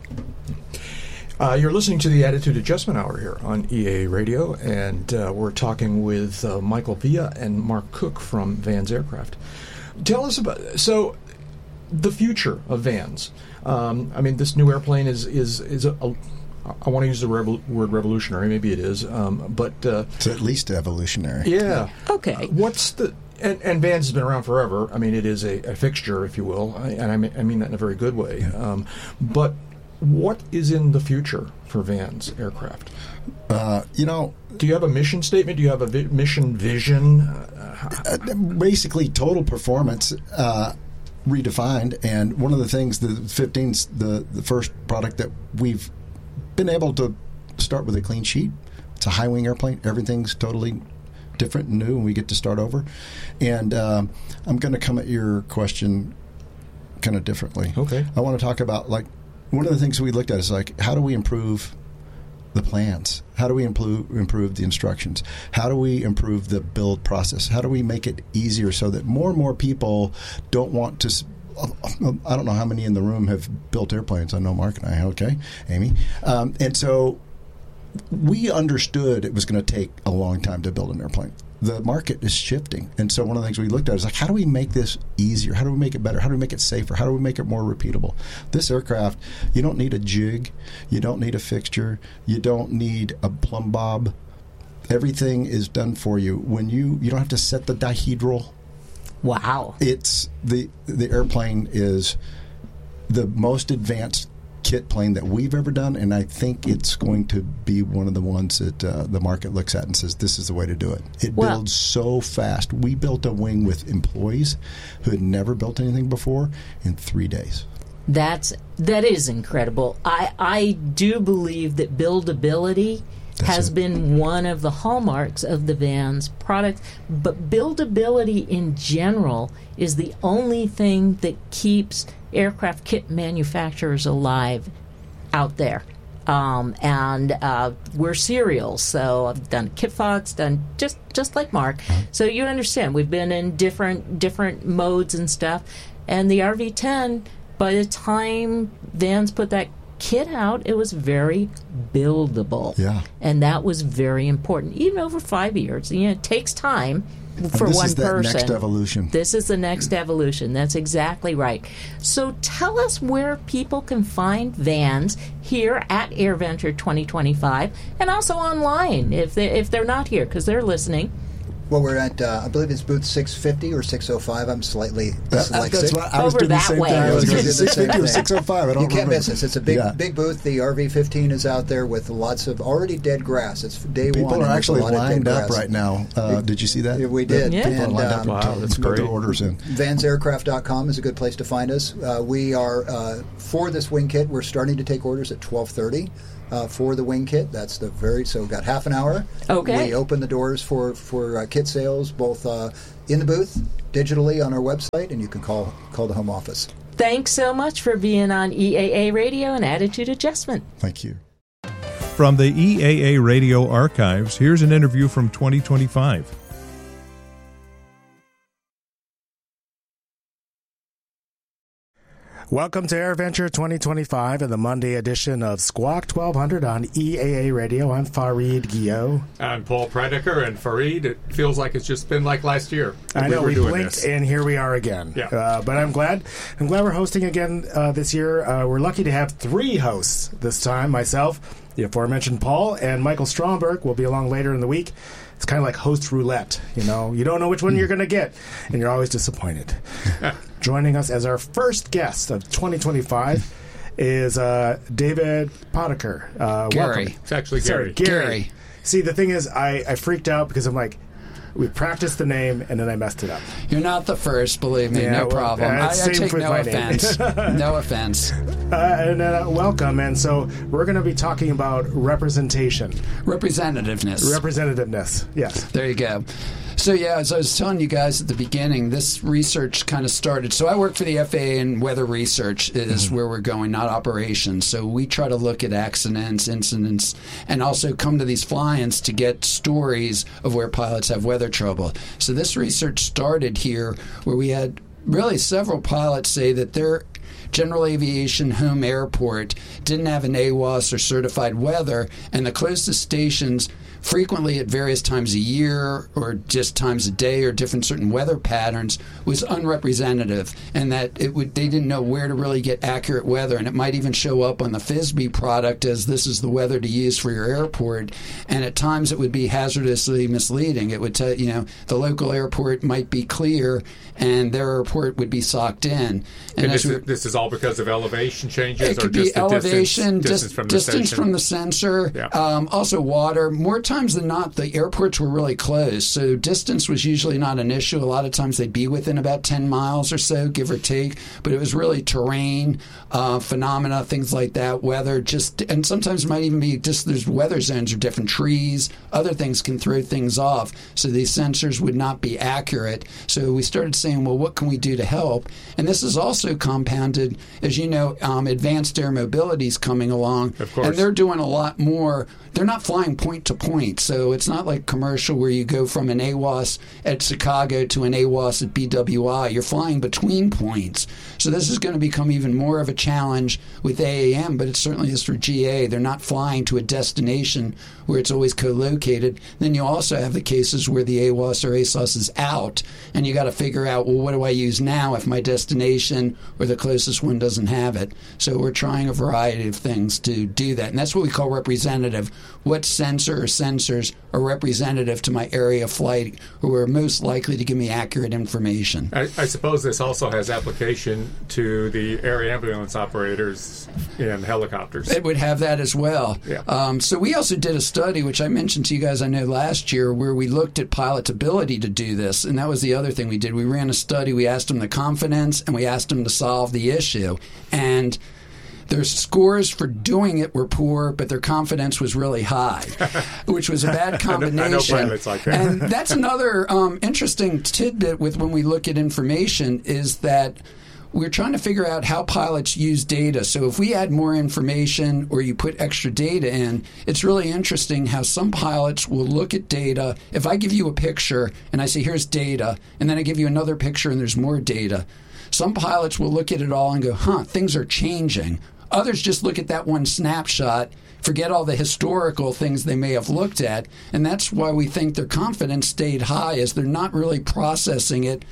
Uh, you're listening to the Attitude Adjustment Hour here on E A A Radio, and uh, we're talking with uh, Michael Villa and Mark Cook from Vans Aircraft. Tell us about so the future of Vans. Um, I mean, this new airplane is is is a, a I want to use the revol- word revolutionary. Maybe it is, um, but uh, it's at least evolutionary. Yeah. Okay. Uh, what's the and, and Vans has been around forever. I mean, it is a, a fixture, if you will, I, and I mean, I mean that in a very good way. Um, but what is in the future for Vans Aircraft? Uh, you know, do you have a mission statement? Do you have a vi- mission vision? Uh, uh, basically, total performance uh, redefined. And one of the things, the fifteen's the the first product that we've been able to start with a clean sheet. It's a high wing airplane. Everything's totally different and new, and we get to start over. And uh, I'm going to come at your question kind of differently. Okay. I want to talk about, like, one of the things we looked at is, like, how do we improve the plans? How do we improve, improve the instructions? How do we improve the build process? How do we make it easier so that more and more people don't want to... I don't know how many in the room have built airplanes. I know Mark and I, okay, Amy. Um, and so we understood it was going to take a long time to build an airplane. The market is shifting. And so one of the things we looked at is, like, how do we make this easier? How do we make it better? How do we make it safer? How do we make it more repeatable? This aircraft, you don't need a jig. You don't need a fixture. You don't need a plumb bob. Everything is done for you. When you, you don't have to set the dihedral. Wow. It's the the airplane is the most advanced kit plane that we've ever done, and I think it's going to be one of the ones that uh, the market looks at and says, this is the way to do it. It well, builds so fast. We built a wing with employees who had never built anything before in three days. That's that is incredible. I I do believe that buildability That's has it. been one of the hallmarks of the Vans product, but buildability in general is the only thing that keeps aircraft kit manufacturers alive out there. Um, and uh, we're serials, so I've done KitFox, done just just like Mark. So you understand, we've been in different different modes and stuff. And the R V ten, by the time Vans put that kit out, it was very buildable. Yeah. And that was very important. Even over five years. You know, it takes time for and this one is that person. Next evolution. This is the next evolution. That's exactly right. So tell us where people can find Vans here at AirVenture twenty twenty-five, and also online if they if they're not here because they're listening. Well, we're at, uh, I believe it's booth six fifty or six oh five. I'm slightly That- dyslexic. that's what I was Over doing the that same way. thing. I was You going did to the six same fifty or thing. six oh five. I don't You can't remember. miss us. It's a big, Yeah. big booth. The R V fifteen is out there with lots of already dead grass. It's day People one. are and there's actually a lot of lined dead up grass. right now. Uh, did you see that? Yeah, we did. Yeah. People are And, lined up um, to Wow, that's put great. their orders in. vans aircraft dot com is a good place to find us. Uh, we are, uh, for this wing kit, we're starting to take orders at twelve thirty. Uh, for the wing kit, that's the very so we've got half an hour. Okay. We open the doors for for uh, kit sales, both uh, in the booth, digitally on our website, and you can call call the home office. Thanks so much for being on E A A Radio and Attitude Adjustment. Thank you. From the E A A Radio archives, here's an interview from twenty twenty-five. Welcome to AirVenture twenty twenty-five and the Monday edition of Squawk twelve hundred on E A A Radio. I'm Fareed Guillot. I'm Paul Prediker, and Fareed, it feels like it's just been like last year. I know, we, we, were doing blinked this. and here we are again. Yeah. Uh, but I'm glad I'm glad we're hosting again uh, this year. Uh, we're lucky to have three hosts this time. Myself, the aforementioned Paul, and Michael Stromberg will be along later in the week. It's kind of like host roulette, you know. You don't know which one you're going to get, and you're always disappointed. Joining us as our first guest of twenty twenty-five is uh, David Potiker. Uh, Gary. welcome. It's actually Sorry, Gary. Gary. Gary. See, the thing is, I, I freaked out because I'm like, we practiced the name, and then I messed it up. You're not the first, believe me. Yeah, no well, problem. uh, I, I same take with no my name. offense. No offense. Uh, and uh, welcome. And so we're going to be talking about representation. Representativeness. Representativeness, yes. There you go. So, yeah, as I was telling you guys at the beginning, this research kind of started. So I work for the F A A, and weather research is mm-hmm. where we're going, not operations. So we try to look at accidents, incidents, and also come to these fly-ins to get stories of where pilots have weather trouble. So this research started here where we had really several pilots say that their General Aviation home airport didn't have an A W O S or certified weather, and the closest stations frequently at various times a year or just times a day or different certain weather patterns was unrepresentative, and that it would they didn't know where to really get accurate weather, and it might even show up on the F S B E product as this is the weather to use for your airport, and at times it would be hazardously misleading. It would tell you know the local airport might be clear and their airport would be socked in. And, And as this, we, is, this is all because of elevation changes, it or could just be the elevation, distance, dis- distance from the distance station? from the sensor, Yeah. um, also water. More times than not, the airports were really close, so distance was usually not an issue. A lot of times they'd be within about ten miles or so, give or take, but it was really terrain, uh, phenomena, things like that, weather, just, and sometimes it might even be just there's weather zones or different trees, other things can throw things off, so these sensors would not be accurate. So we started saying, well, what can we do to help? And this is also compounded, as you know, um, advanced air mobility is coming along, Of course. and they're doing a lot more. They're not flying point to point, so it's not like commercial where you go from an A W O S at Chicago to an A W O S at B W I. You're flying between points. So this is going to become even more of a challenge with A A M, but it certainly is for G A. They're not flying to a destination where it's always co-located. Then you also have the cases where the A W O S or A S O S is out, and you got to figure out, well, what do I use now if my destination or the closest one doesn't have it? So we're trying a variety of things to do that, and that's what we call representative. What sensor or sensors are representative to my area of flight who are most likely to give me accurate information? I, I suppose this also has application to the air ambulance operators in helicopters. It would have that as well. Yeah. Um, so we also did a study, which I mentioned to you guys, I know, last year, where we looked at pilots' ability to do this, and that was the other thing we did. We ran a study. We asked them the confidence, and we asked them to solve the issue. And their scores for doing it were poor, but their confidence was really high, which was a bad combination. I know, I know pilots like that. And that's another um, interesting tidbit with when we look at information is that we're trying to figure out how pilots use data. So if we add more information or you put extra data in, it's really interesting how some pilots will look at data. If I give you a picture and I say, here's data, and then I give you another picture and there's more data, some pilots will look at it all and go, huh, things are changing. Others just look at that one snapshot, forget all the historical things they may have looked at, and that's why we think their confidence stayed high, is they're not really processing it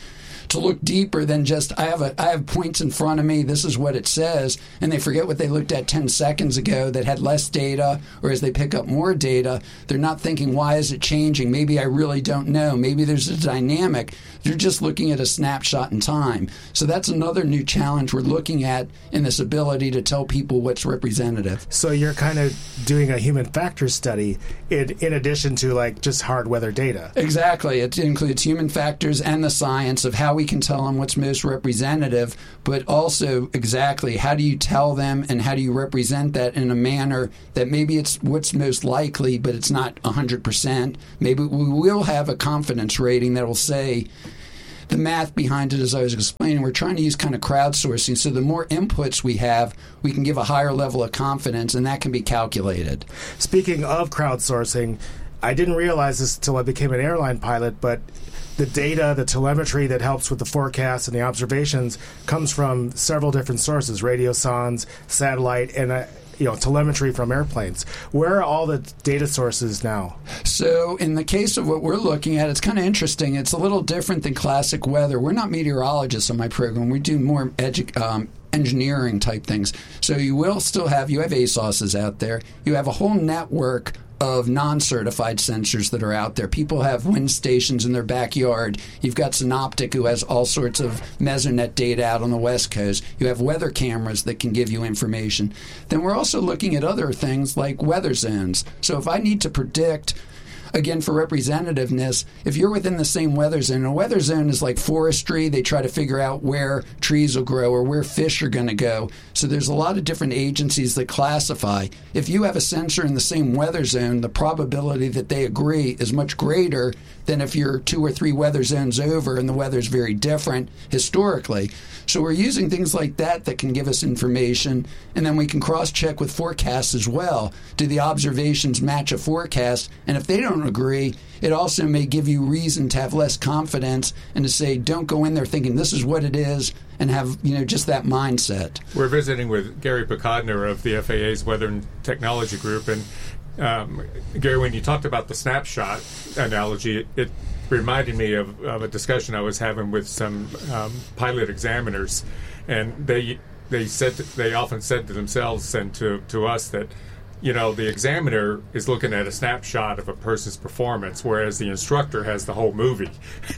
to look deeper than just I have a I have points in front of me, this is what it says, and they forget what they looked at ten seconds ago that had less data, or as they pick up more data, they're not thinking, why is it changing? Maybe I really don't know. Maybe there's a dynamic. They're just looking at a snapshot in time. So that's another new challenge we're looking at in this ability to tell people what's representative. So you're kind of doing a human factors study in, in addition to like just hard weather data. Exactly. It includes human factors and the science of how we can tell them what's most representative, but also exactly how do you tell them and how do you represent that in a manner that maybe it's what's most likely, but it's not one hundred percent. Maybe we will have a confidence rating that will say, the math behind it, as I was explaining, we're trying to use kind of crowdsourcing. So the more inputs we have, we can give a higher level of confidence, and that can be calculated. Speaking of crowdsourcing, I didn't realize this until I became an airline pilot, but the data, the telemetry that helps with the forecasts and the observations comes from several different sources, radio sondes, satellite, and uh, you know, telemetry from airplanes. Where are all the data sources now? So in the case of what we're looking at, it's kind of interesting. It's a little different than classic weather. We're not meteorologists on my program. We do more edu- um, engineering type things. So you will still have, you have A S O Ss out there. You have a whole network of non-certified sensors that are out there. People have wind stations in their backyard. You've got Synoptic, who has all sorts of Mesonet data out on the West Coast. You have weather cameras that can give you information. Then we're also looking at other things like weather zones. So if I need to predict, again, for representativeness, if you're within the same weather zone, a weather zone is like forestry. They try to figure out where trees will grow or where fish are going to go. So there's a lot of different agencies that classify. If you have a sensor in the same weather zone, the probability that they agree is much greater than if you're two or three weather zones over and the weather's very different historically. So we're using things like that that can give us information, and then we can cross-check with forecasts as well. Do the observations match a forecast? And if they don't agree, it also may give you reason to have less confidence and to say, don't go in there thinking this is what it is, and have, you know, just that mindset. We're visiting with Gary Picodner of the F A A's Weather and Technology Group, and um, Gary, when you talked about the snapshot analogy, it, it reminded me of, of a discussion I was having with some um, pilot examiners, and they they said that they often said to themselves and to, to us that, you know, the examiner is looking at a snapshot of a person's performance, whereas the instructor has the whole movie.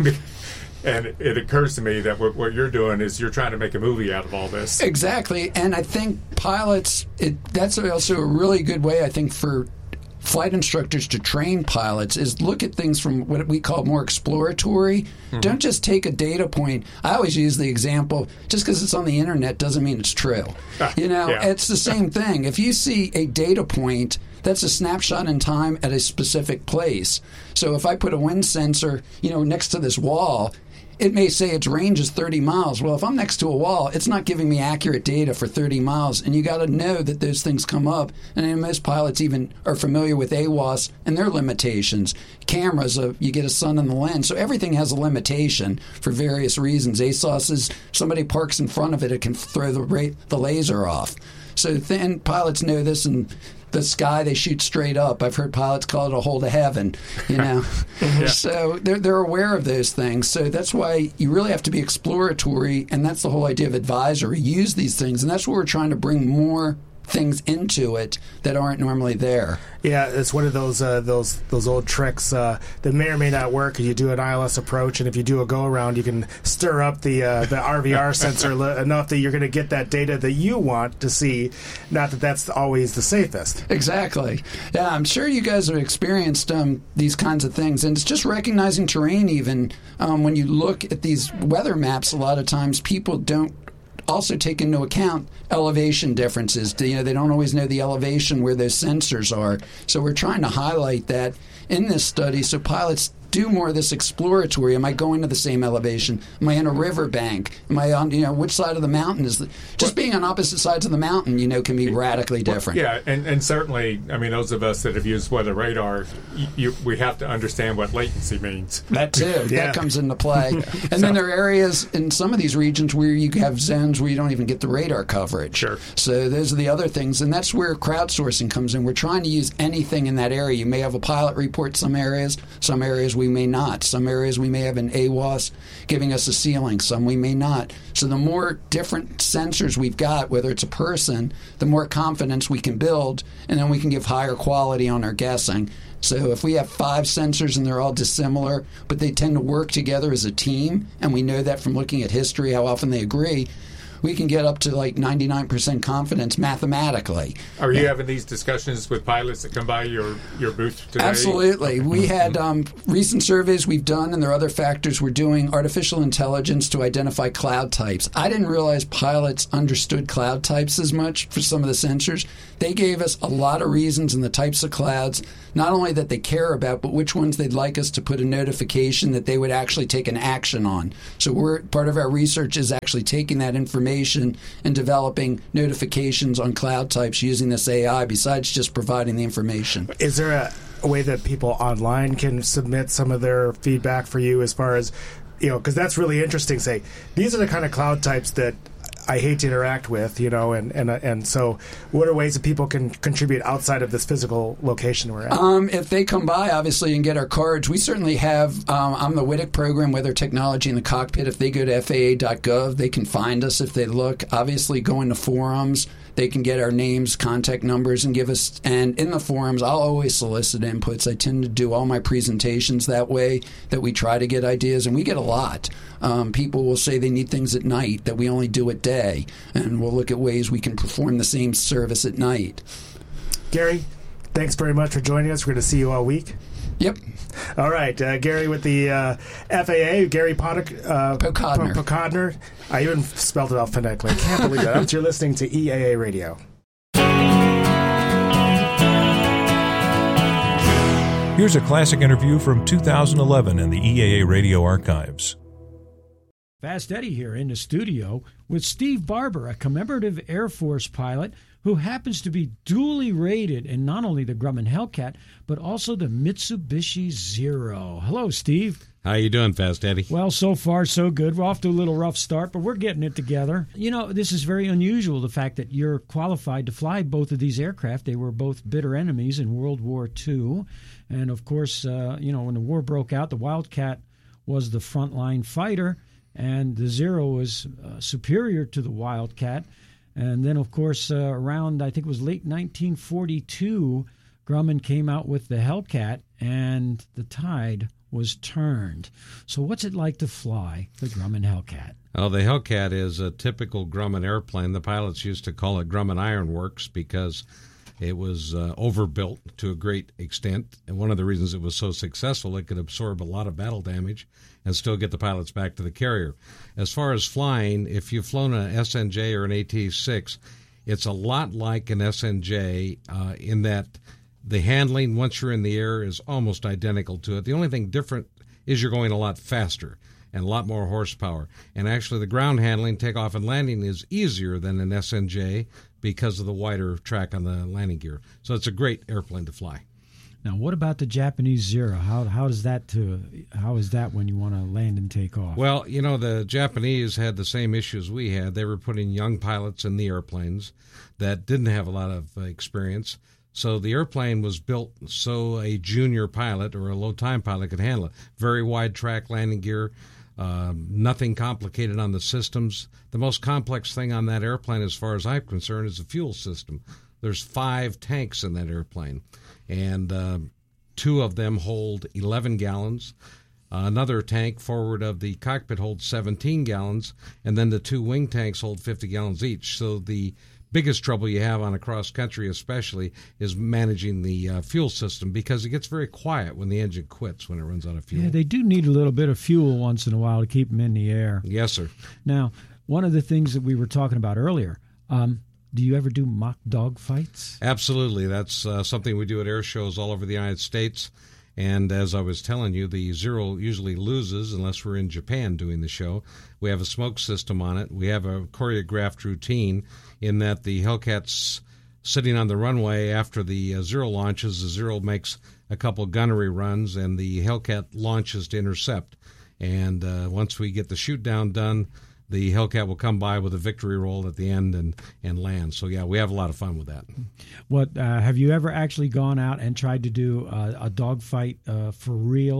And it, it occurs to me that what, what you're doing is you're trying to make a movie out of all this. Exactly, and I think pilots, it, that's also a really good way, I think, for flight instructors to train pilots is look at things from what we call more exploratory. Mm-hmm. Don't just take a data point. I always use the example, just because it's on the internet doesn't mean it's true. Ah, you know, yeah. It's the same thing. If you see a data point, that's a snapshot in time at a specific place. So if I put a wind sensor, you know, next to this wall, it may say its range is thirty miles. Well, if I'm next to a wall, it's not giving me accurate data for thirty miles. And you got to know that those things come up. And most pilots even are familiar with A W O S and their limitations. Cameras, uh, you get a sun in the lens. So everything has a limitation for various reasons. A S O S is somebody parks in front of it, it can throw the, ra- the laser off. So then pilots know this, and the sky, they shoot straight up. I've heard pilots call it a hole to heaven, you know. Yeah. So they're, they're aware of those things. So that's why you really have to be exploratory, and that's the whole idea of advisory. Use these things, and that's where we're trying to bring more things into it that aren't normally there. Yeah, it's one of those uh, those those old tricks uh, that may or may not work. You do an I L S approach, and if you do a go around, you can stir up the uh, the R V R sensor li- enough that you're going to get that data that you want to see. Not that that's always the safest. Exactly. Yeah, I'm sure you guys have experienced um, these kinds of things, and it's just recognizing terrain. Even um, when you look at these weather maps, a lot of times people don't also take into account elevation differences. You know, they don't always know the elevation where those sensors are. So we're trying to highlight that in this study so pilots do more of this exploratory. Am I going to the same elevation? Am I in a riverbank? Am I on, you know, which side of the mountain is the, just being on opposite sides of the mountain, you know, can be radically different. Yeah, and, and certainly, I mean, those of us that have used weather radar, you, you, we have to understand what latency means. That too. Yeah. That comes into play. And so, then there are areas in some of these regions where you have zones where you don't even get the radar coverage. Sure. So those are the other things, and that's where crowdsourcing comes in. We're trying to use anything in that area. You may have a pilot report some areas, some areas we may not. Some areas we may have an A W A S giving us a ceiling. Some we may not. So the more different sensors we've got, whether it's a person, the more confidence we can build, and then we can give higher quality on our guessing. So if we have five sensors and they're all dissimilar, but they tend to work together as a team, and we know that from looking at history, how often they agree, we can get up to like ninety-nine percent confidence mathematically. Are you having these discussions with pilots that come by your, your booth today? Absolutely. We had um, recent surveys we've done, and there are other factors. We're doing artificial intelligence to identify cloud types. I didn't realize pilots understood cloud types as much for some of the sensors. They gave us a lot of reasons in the types of clouds, not only that they care about, but which ones they'd like us to put a notification that they would actually take an action on. So we're part of our research is actually taking that information and developing notifications on cloud types using this A I besides just providing the information. Is there a, a way that people online can submit some of their feedback for you as far as, you know, because that's really interesting. Say, these are the kind of cloud types that I hate to interact with, you know, and and and so what are ways that people can contribute outside of this physical location we're at? Um, if they come by, obviously, and get our cards, we certainly have, um, I'm the WITIC program, Weather Technology in the Cockpit. If they go to F A A dot gov, they can find us if they look. Obviously, go into forums. They can get our names, contact numbers, and give us, and in the forums, I'll always solicit inputs. I tend to do all my presentations that way, that we try to get ideas, and we get a lot. Um, people will say they need things at night that we only do at day, and we'll look at ways we can perform the same service at night. Gary, thanks very much for joining us. We're going to see you all week. Yep. All right, uh, Gary with the uh, F A A, Gary Podek, uh, Pokodner. P- Pokodner. I even spelled it out phonetically. I can't believe that. You're listening to E A A Radio. Here's a classic interview from two thousand eleven in the E A A Radio archives. Fast Eddie here in the studio with Steve Barber, a commemorative Air Force pilot who happens to be duly rated in not only the Grumman Hellcat, but also the Mitsubishi Zero. Hello, Steve. How you doing, Fast Eddie? Well, so far, so good. We're off to a little rough start, but we're getting it together. You know, this is very unusual, the fact that you're qualified to fly both of these aircraft. They were both bitter enemies in World War Two. And, of course, uh, you know, when the war broke out, the Wildcat was the frontline fighter, and the Zero was uh, superior to the Wildcat. And then, of course, uh, around, I think it was late nineteen forty-two, Grumman came out with the Hellcat, and the tide was turned. So what's it like to fly the Grumman Hellcat? Oh, the Hellcat is a typical Grumman airplane. The pilots used to call it Grumman Iron Works because it was uh, overbuilt to a great extent. And one of the reasons it was so successful, it could absorb a lot of battle damage and still get the pilots back to the carrier. As far as flying, if you've flown an S N J or an A T six, it's a lot like an S N J uh, in that the handling once you're in the air is almost identical to it. The only thing different is you're going a lot faster and a lot more horsepower. And actually the ground handling, takeoff and landing, is easier than an S N J because of the wider track on the landing gear. So it's a great airplane to fly. Now, what about the Japanese Zero? How how does that to how is that when you want to land and take off? Well, you know, the Japanese had the same issues we had. They were putting young pilots in the airplanes that didn't have a lot of uh, experience. So the airplane was built so a junior pilot or a low-time pilot could handle it. Very wide track landing gear, um, nothing complicated on the systems. The most complex thing on that airplane, as far as I'm concerned, is the fuel system. There's five tanks in that airplane, and uh, two of them hold eleven gallons. Uh, another tank forward of the cockpit holds seventeen gallons, and then the two wing tanks hold fifty gallons each. So the biggest trouble you have on a cross-country especially is managing the uh, fuel system, because it gets very quiet when the engine quits when it runs out of fuel. Yeah, they do need a little bit of fuel once in a while to keep them in the air. Yes, sir. Now, one of the things that we were talking about earlier, um, do you ever do mock dog fights? Absolutely. That's uh, something we do at air shows all over the United States. And as I was telling you, the Zero usually loses unless we're in Japan doing the show. We have a smoke system on it. We have a choreographed routine in that the Hellcat's sitting on the runway after the uh, Zero launches. The Zero makes a couple gunnery runs, and the Hellcat launches to intercept. And uh, once we get the shoot down done, the Hellcat will come by with a victory roll at the end and, and land. So, yeah, we have a lot of fun with that. What uh, have you ever actually gone out and tried to do uh, a dogfight uh, for real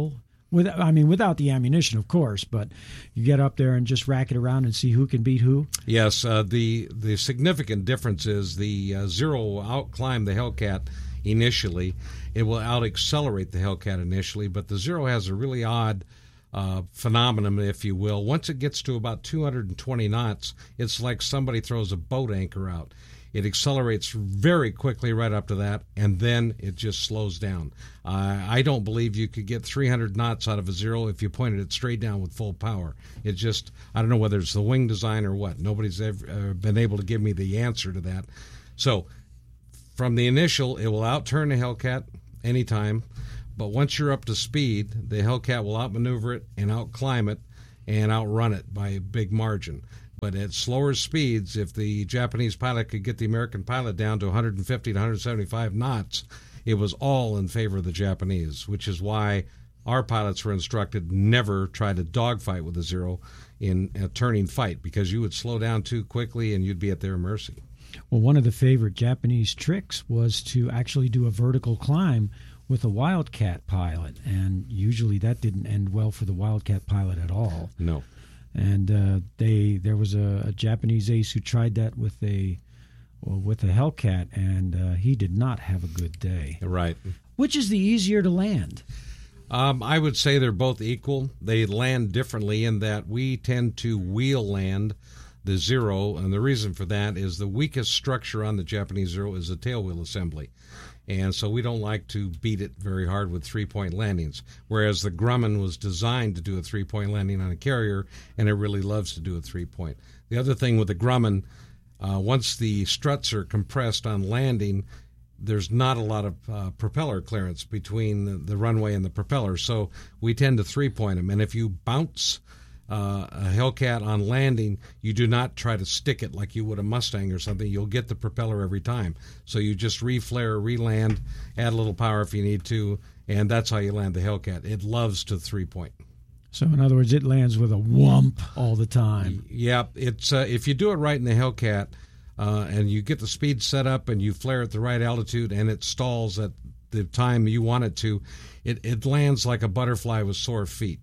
With, I mean, without the ammunition, of course, but you get up there and just rack it around and see who can beat who. Yes, uh, the the significant difference is the uh, Zero will outclimb the Hellcat initially. It will out-accelerate the Hellcat initially, but the Zero has a really odd uh, phenomenon, if you will. Once it gets to about two hundred twenty knots, it's like somebody throws a boat anchor out. It accelerates very quickly right up to that, and then it just slows down. Uh, I don't believe you could get three hundred knots out of a Zero if you pointed it straight down with full power. It just, I don't know whether it's the wing design or what. Nobody's ever uh, been able to give me the answer to that. So from the initial, it will outturn the Hellcat anytime, but once you're up to speed, the Hellcat will outmaneuver it and outclimb it and outrun it by a big margin. But at slower speeds, if the Japanese pilot could get the American pilot down to one fifty to one seventy-five knots, it was all in favor of the Japanese, which is why our pilots were instructed never try to dogfight with a Zero in a turning fight, because you would slow down too quickly and you'd be at their mercy. Well, one of the favorite Japanese tricks was to actually do a vertical climb with a Wildcat pilot, and usually that didn't end well for the Wildcat pilot at all. No. And uh, they there was a, a Japanese ace who tried that with a well, with a Hellcat, and uh, he did not have a good day. Right. Which is the easier to land? Um, I would say they're both equal. They land differently in that we tend to wheel land the Zero, and the reason for that is the weakest structure on the Japanese Zero is the tailwheel assembly. And so we don't like to beat it very hard with three-point landings, whereas the Grumman was designed to do a three-point landing on a carrier, and it really loves to do a three-point. The other thing with the Grumman, uh, once the struts are compressed on landing, there's not a lot of uh, propeller clearance between the, the runway and the propeller, so we tend to three-point them. And if you bounce Uh, a Hellcat on landing, you do not try to stick it like you would a Mustang or something. You'll get the propeller every time. So you just re-flare, re-land, add a little power if you need to, and that's how you land the Hellcat. It loves to three-point. So in other words, it lands with a whump all the time. Yeah, it's uh, if you do it right in the Hellcat, uh, and you get the speed set up and you flare at the right altitude and it stalls at the time you want it to, it, it lands like a butterfly with sore feet.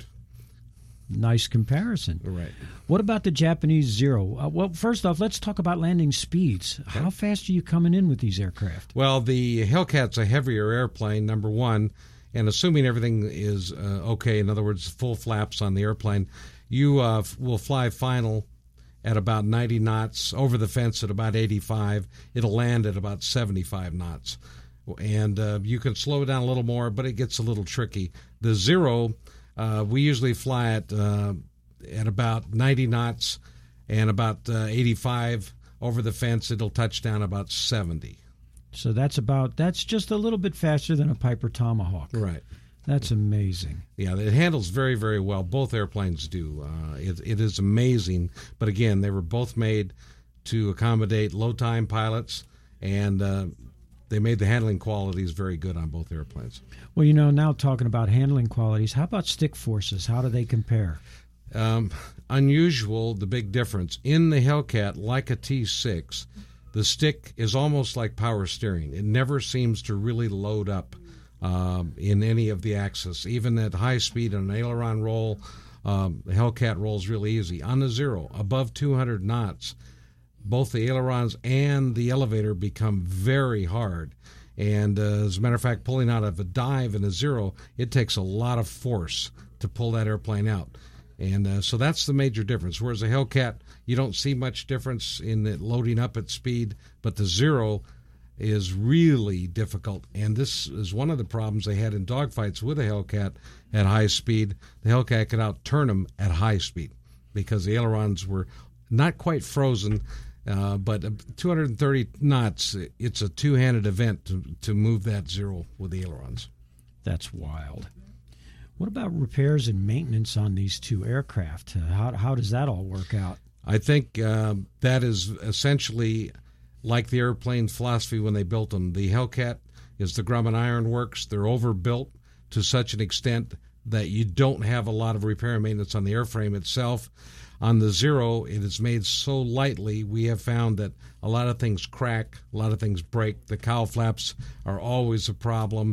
Nice comparison. Right. What about the Japanese Zero? Uh, well, first off, let's talk about landing speeds. Okay. How fast are you coming in with these aircraft? Well, the Hellcat's a heavier airplane, number one, and assuming everything is uh, okay, in other words, full flaps on the airplane, you uh, will fly final at about ninety knots, over the fence at about eighty-five. It'll land at about seventy-five knots. And uh, you can slow it down a little more, but it gets a little tricky. The Zero... Uh, we usually fly at uh, at about ninety knots and about uh, eighty-five over the fence. It'll touch down about seventy. So that's about that's just a little bit faster than a Piper Tomahawk. Right. That's amazing. Yeah, it handles very, very well. Both airplanes do. Uh, it, it is amazing. But again, they were both made to accommodate low-time pilots, and uh, they made the handling qualities very good on both airplanes. Well, you know, now talking about handling qualities, how about stick forces? How do they compare? Um, unusual, the big difference. In the Hellcat, like a T six, the stick is almost like power steering. It never seems to really load up um, in any of the axis. Even at high speed on an aileron roll, um, the Hellcat rolls really easy. On the Zero, above two hundred knots, both the ailerons and the elevator become very hard. And uh, as a matter of fact, pulling out of a dive in a Zero, it takes a lot of force to pull that airplane out. And uh, so that's the major difference. Whereas a Hellcat, you don't see much difference in it loading up at speed, but the Zero is really difficult. And this is one of the problems they had in dogfights with a Hellcat at high speed. The Hellcat could outturn them at high speed because the ailerons were not quite frozen. Uh, but two hundred thirty knots, it's a two-handed event to, to move that Zero with the ailerons. That's wild. What about repairs and maintenance on these two aircraft? Uh, how, how does that all work out? I think uh, that is essentially like the airplane's philosophy when they built them. The Hellcat is the Grumman Iron Works. They're overbuilt to such an extent that you don't have a lot of repair and maintenance on the airframe itself. On the Zero, it is made so lightly, we have found that a lot of things crack, a lot of things break. The cowl flaps are always a problem.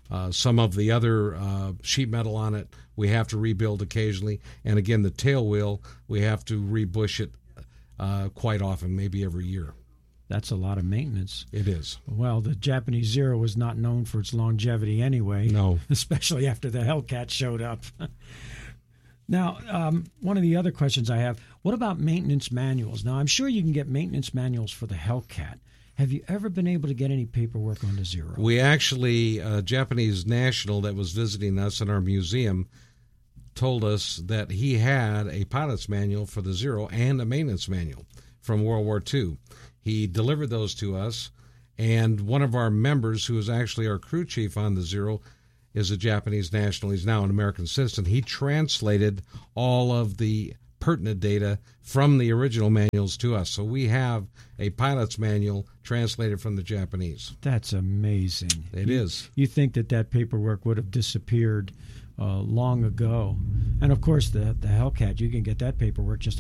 Uh, some of the other uh, sheet metal on it we have to rebuild occasionally. And again, the tail wheel, we have to rebush it uh, quite often, maybe every year. That's a lot of maintenance. It is. Well, the Japanese Zero was not known for its longevity anyway. No. Especially after the Hellcat showed up. Now, um, one of the other questions I have, what about maintenance manuals? Now, I'm sure you can get maintenance manuals for the Hellcat. Have you ever been able to get any paperwork on the Zero? We actually, a Japanese national that was visiting us in our museum told us that he had a pilot's manual for the Zero and a maintenance manual from World War Two. He delivered those to us, and one of our members, who is actually our crew chief on the Zero, is a Japanese national. He's now an American citizen. He translated all of the pertinent data from the original manuals to us. So we have a pilot's manual translated from the Japanese. That's amazing. It you, is. You think that that paperwork would have disappeared uh, long ago. And, of course, the, the Hellcat, you can get that paperwork just